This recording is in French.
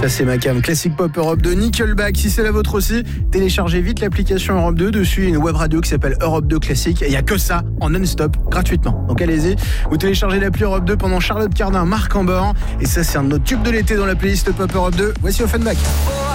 Ça c'est ma cam, classique pop Europe 2, Nickelback. Si c'est la vôtre aussi, téléchargez vite l'application Europe 2. Dessus une web radio qui s'appelle Europe 2 Classique. Et il n'y a que ça en non-stop, gratuitement. Donc allez-y, vous téléchargez l'appli Europe 2 pendant Charlotte Cardin, Marc Ambor. Et ça c'est un de nos tubes de l'été dans la playlist pop Europe 2. Voici Offenbach.